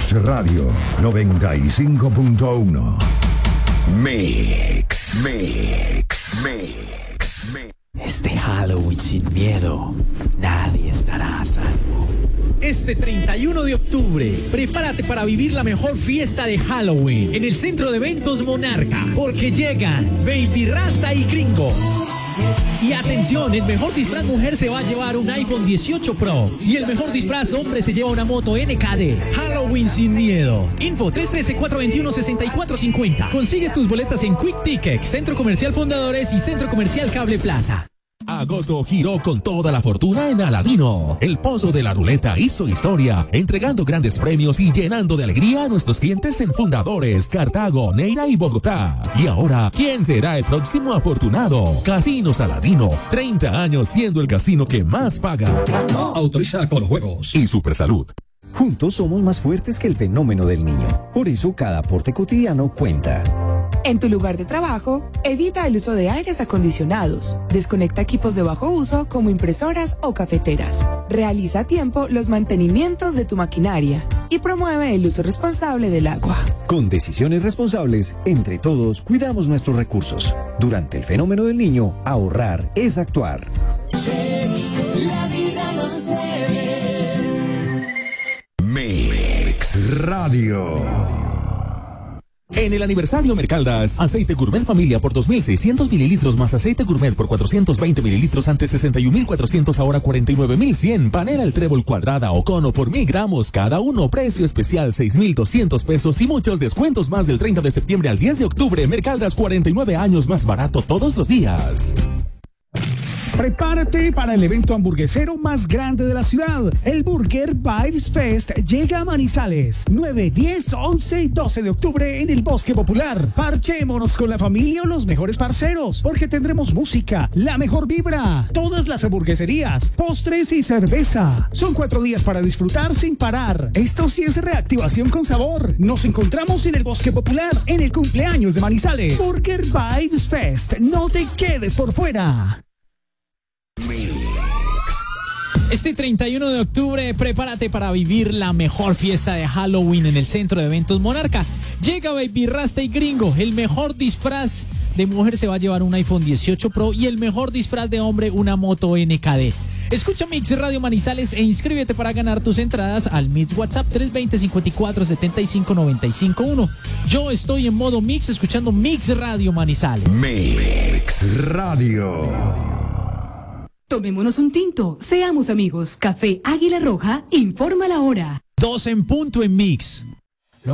Mix Radio 95.1. Mix. Este Halloween sin miedo, nadie estará a salvo. Este 31 de octubre, prepárate para vivir la mejor fiesta de Halloween en el Centro de Eventos Monarca, porque llegan Baby Rasta y Gringo. Y atención, el mejor disfraz mujer se va a llevar un iPhone 18 Pro y el mejor disfraz hombre se lleva una moto NKD. Halloween sin miedo. Info 313-421-6450. Consigue tus boletas en Quick Ticket, Centro Comercial Fundadores y Centro Comercial Cable Plaza. Agosto giró con toda la fortuna en Aladino. El Pozo de la Ruleta hizo historia, entregando grandes premios y llenando de alegría a nuestros clientes en Fundadores, Cartago, Neira y Bogotá. Y ahora, ¿quién será el próximo afortunado? Casinos Aladino, 30 años siendo el casino que más paga. Autoriza con juegos. Y Supersalud. Juntos somos más fuertes que el fenómeno del niño. Por eso cada aporte cotidiano cuenta. En tu lugar de trabajo, evita el uso de aires acondicionados. Desconecta equipos de bajo uso como impresoras o cafeteras. Realiza a tiempo los mantenimientos de tu maquinaria y promueve el uso responsable del agua. Con decisiones responsables, entre todos cuidamos nuestros recursos. Durante el fenómeno del niño, ahorrar es actuar. La vida nos debe. Mix Radio. En el aniversario Mercaldas, aceite gourmet familia por 2.600 mililitros más aceite gourmet por 420 mililitros antes 61.400 ahora 49.100. Panela el trébol cuadrada o cono por 1.000 gramos cada uno. Precio especial 6.200 pesos y muchos descuentos más del 30 de septiembre al 10 de octubre. Mercaldas, 49 años más barato todos los días. Prepárate para el evento hamburguesero más grande de la ciudad. El Burger Vibes Fest llega a Manizales. 9, 10, 11 y 12 de octubre en el Bosque Popular. Parchémonos con la familia o los mejores parceros, porque tendremos música, la mejor vibra, todas las hamburgueserías, postres y cerveza. Son 4 días para disfrutar sin parar. Esto sí es reactivación con sabor. Nos encontramos en el Bosque Popular, en el cumpleaños de Manizales. Burger Vibes Fest. No te quedes por fuera. Este 31 de octubre, prepárate para vivir la mejor fiesta de Halloween en el Centro de Eventos Monarca. Llega Baby Rasta y Gringo. El mejor disfraz de mujer se va a llevar un iPhone 18 Pro y el mejor disfraz de hombre una moto NKD. Escucha Mix Radio Manizales e inscríbete para ganar tus entradas al Mix WhatsApp 320-54-75-951. Yo estoy en modo Mix escuchando Mix Radio Manizales. Mix Radio. Tomémonos un tinto, seamos amigos. Café Águila Roja informa la hora. 2 en punto en Mix.